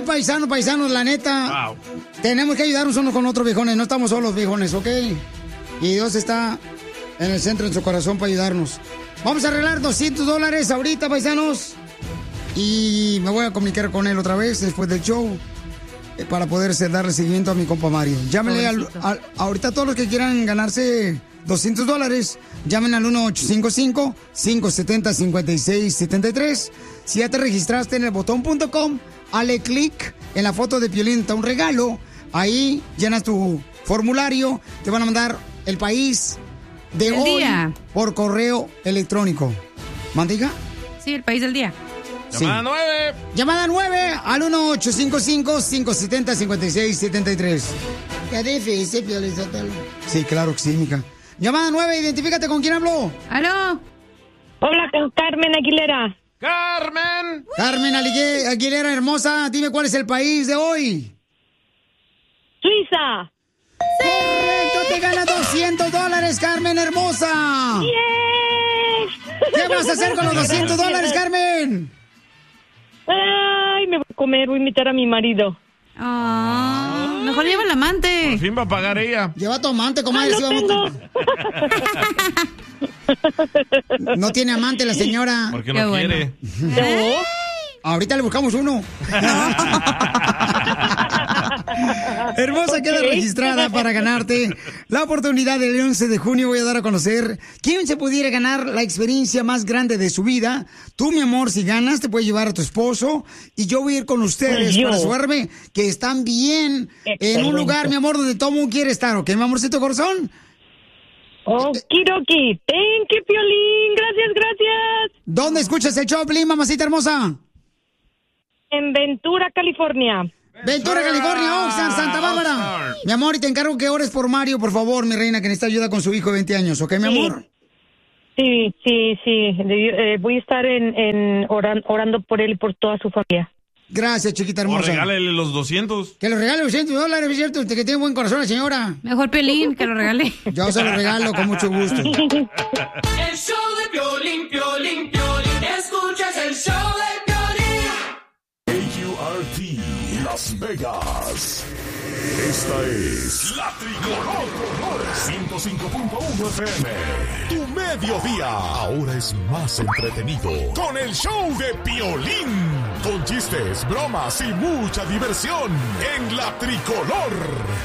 Ay, paisanos, la neta. Wow. Tenemos que ayudarnos unos con otros, viejones. No estamos solos, viejones, ¿ok? Y Dios está en el centro de su corazón para ayudarnos. Vamos a arreglar $200 ahorita, paisanos. Y me voy a comunicar con él otra vez después del show para poder darle seguimiento a mi compa Mario. Llámenle ahorita a todos los que quieran ganarse $200. Llamen al 1-855-570-5673. Si ya te registraste en el botón.com, hale clic en la foto de Piolín, está un regalo. Ahí llenas tu formulario, te van a mandar el país de el hoy día por correo electrónico. ¿Mandiga? Sí, el país del día. Sí. Llamada 9. Llamada 9 al 1-855-570-5673. Qué difícil, Piolín. Sí, claro que sí, mija. Llamada 9, identifícate, ¿con quién habló? ¿Aló? Hola, con Carmen Aguilera. ¡Carmen! Carmen Aguilera, hermosa, dime cuál es el país de hoy. Suiza. ¡Sí! ¡Correcto! ¡Te gana $200, Carmen, hermosa! ¡Yes! ¿Qué vas a hacer con los $200, Carmen? Ay, me voy a comer, voy a invitar a mi marido. Mejor lleva el amante. Por fin va a pagar ella. Lleva tu amante, comadre. No tiene amante la señora. Porque no quiere. ¿No? Ahorita le buscamos uno. Hermosa, queda registrada para ganarte la oportunidad del 11 de junio. Voy a dar a conocer quién se pudiera ganar la experiencia más grande de su vida. Tú, mi amor, si ganas, te puedes llevar a tu esposo. Y yo voy a ir con ustedes para asegurarme que están bien en un lugar, mi amor, donde todo el mundo quiere estar. ¿Ok, mi amorcito corazón? Okidoki. Thank you, Piolín. Gracias. ¿Dónde escuchas el show, Piolín, mamacita hermosa? En Ventura, California. Ventura, California, Oxnard, Santa Bárbara. Mi amor, y te encargo que ores por Mario, por favor, mi reina, que necesita ayuda con su hijo de 20 años, ¿ok, mi amor? Sí. Voy a estar orando por él y por toda su familia. Gracias, chiquita hermosa. O regálele los 200. Que lo regale $200, es cierto, que tiene buen corazón la señora. Mejor Piolín, que lo regale. Yo se lo regalo con mucho gusto. El show de Piolín, Piolín, Piolín. Escuchas el show de Piolín. KQRT Las Vegas. Esta es La Tricolor 105.1 FM. Tu mediodía ahora es más entretenido con el show de Piolín. Con chistes, bromas y mucha diversión en La Tricolor.